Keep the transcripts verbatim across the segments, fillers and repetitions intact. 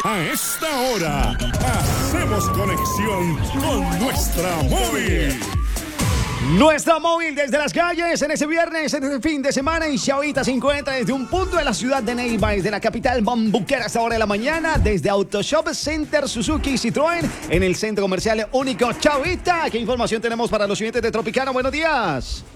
A esta hora, hacemos conexión con nuestra móvil. Nuestra móvil desde las calles en ese viernes, en ese fin de semana. Y Chavita se encuentra desde un punto de la ciudad de Neiva, desde la capital bambuquera, hasta hora de la mañana, desde Autoshop Center Suzuki y Citroën, en el centro comercial único Chavita. ¿Qué información tenemos para los oyentes de Tropicana? Buenos días.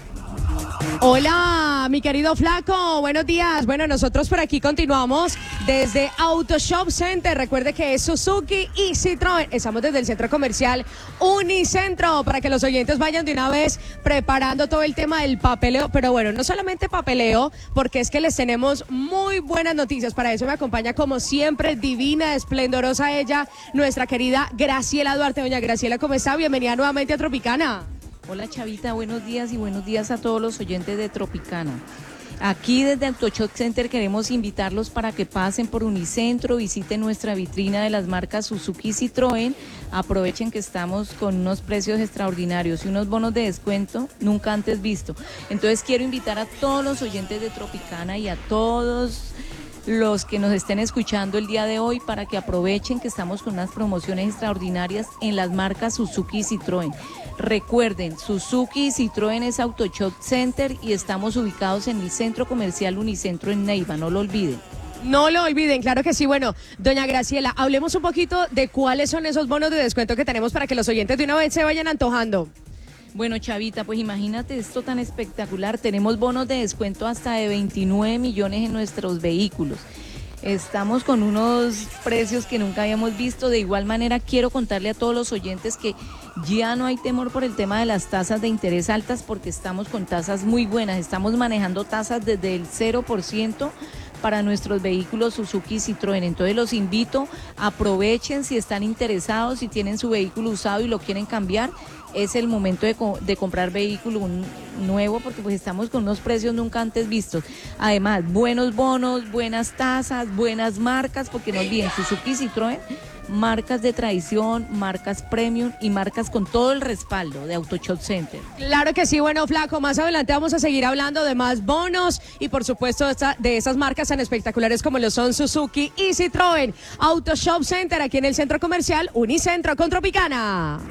Hola, mi querido Flaco, buenos días. Bueno, nosotros por aquí continuamos desde Autoshop Center. Recuerde que es Suzuki y Citroën. Estamos desde el centro comercial Unicentro para que los oyentes vayan de una vez preparando todo el tema del papeleo. Pero bueno, no solamente papeleo, porque es que les tenemos muy buenas noticias. Para eso me acompaña, como siempre, divina, esplendorosa ella, nuestra querida Graciela Duarte. Doña Graciela, ¿cómo está? Bienvenida nuevamente a Tropicana. Hola Chavita, buenos días y buenos días a todos los oyentes de Tropicana. Aquí desde Autoshop Center queremos invitarlos para que pasen por Unicentro, visiten nuestra vitrina de las marcas Suzuki y Citroën, aprovechen que estamos con unos precios extraordinarios y unos bonos de descuento nunca antes visto. Entonces quiero invitar a todos los oyentes de Tropicana y a todos los que nos estén escuchando el día de hoy para que aprovechen que estamos con unas promociones extraordinarias en las marcas Suzuki y Citroën. Recuerden, Suzuki y Citroën es Autoshop Center y estamos ubicados en el centro comercial Unicentro en Neiva, no lo olviden. No lo olviden, claro que sí. Bueno, doña Graciela, hablemos un poquito de cuáles son esos bonos de descuento que tenemos para que los oyentes de una vez se vayan antojando. Bueno, Chavita, pues imagínate esto tan espectacular. Tenemos bonos de descuento hasta de veintinueve millones en nuestros vehículos. Estamos con unos precios que nunca habíamos visto. De igual manera, quiero contarle a todos los oyentes que ya no hay temor por el tema de las tasas de interés altas, porque estamos con tasas muy buenas. Estamos manejando tasas desde el cero por ciento para nuestros vehículos Suzuki y Citroën. Entonces los invito, aprovechen si están interesados, si tienen su vehículo usado y lo quieren cambiar. Es el momento de, de comprar vehículo nuevo, porque pues estamos con unos precios nunca antes vistos. Además, buenos bonos, buenas tasas, buenas marcas, porque no olviden, Suzuki y Citroën, marcas de tradición, marcas premium y marcas con todo el respaldo de Autoshop Center. Claro que sí. Bueno, Flaco, más adelante vamos a seguir hablando de más bonos y por supuesto esta, de esas marcas tan espectaculares como lo son Suzuki y Citroën. Autoshop Center aquí en el centro comercial Unicentro con Tropicana.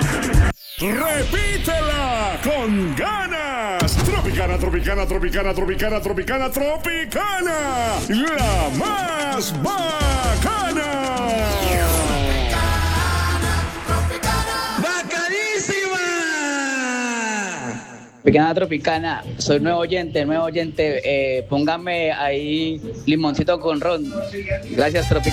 ¡Repítela con ganas! Tropicana, Tropicana, Tropicana, Tropicana, Tropicana, Tropicana. La más bacana. ¡Bacanísima! Tropicana, Tropicana, soy nuevo oyente, nuevo oyente. Eh, póngame ahí limoncito con ron. Gracias, Tropicana.